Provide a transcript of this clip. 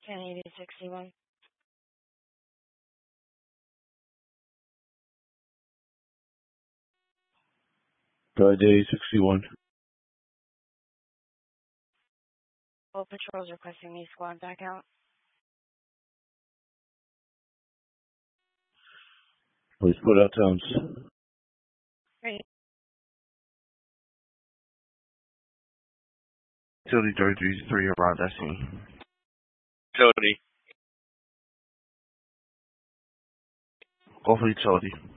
1080 61. Day 61. All patrols requesting these squad back out. Please put out towns. Great. Utility 33 arrived at scene. Utility. Go for utility.